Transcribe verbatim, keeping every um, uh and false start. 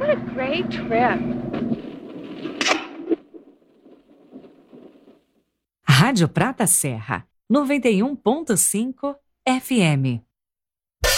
What a great trip. Rádio Prata Serra, noventa e um ponto cinco F M.